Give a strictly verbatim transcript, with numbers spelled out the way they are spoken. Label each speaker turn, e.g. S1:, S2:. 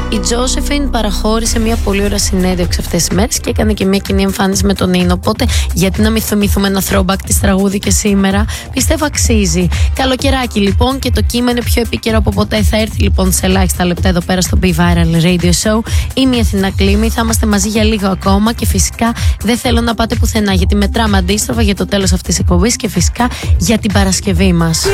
S1: Η Τζόσεφιν παραχώρησε μια πολύ ωραία συνέντευξη αυτές τις μέρες και έκανε και μια κοινή εμφάνιση με τον Νίνο. Οπότε, γιατί να μην θυμηθούμε ένα throwback της τραγούδι και σήμερα? Πιστεύω αξίζει. Καλοκαιράκι λοιπόν και το κύμα είναι πιο επίκαιρο από ποτέ. Θα έρθει λοιπόν σε ελάχιστα λεπτά εδώ πέρα στο Be Viral Radio Show. Είμαι η Αθηνά Κλήμη. Θα είμαστε μαζί για λίγο ακόμα και φυσικά δεν θέλω να πάτε πουθενά, γιατί μετράμε αντίστροφα για το τέλος αυτής της εκπομπής και φυσικά για την Παρασκευή μας.